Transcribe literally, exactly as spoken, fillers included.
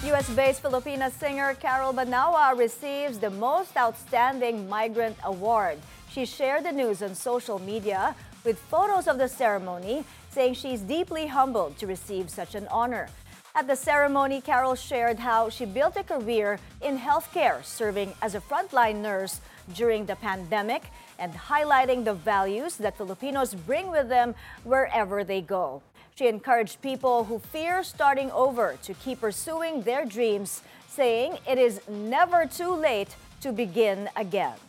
U S-based Filipina singer Carol Banawa receives the Most Outstanding Migrant Award. She shared the news on social media with photos of the ceremony, saying she's deeply humbled to receive such an honor. At the ceremony, Carol shared how she built a career in healthcare, serving as a frontline nurse during the pandemic and highlighting the values that Filipinos bring with them wherever they go. She encouraged people who fear starting over to keep pursuing their dreams, saying it is never too late to begin again.